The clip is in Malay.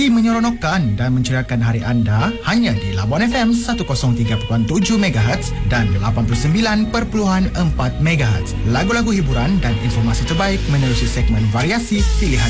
menyeronokkan dan menceriakan hari anda hanya di Labuan FM 103.7 MHz dan 89.4 MHz. Lagu-lagu hiburan dan informasi terbaik menerusi segmen variasi pilihan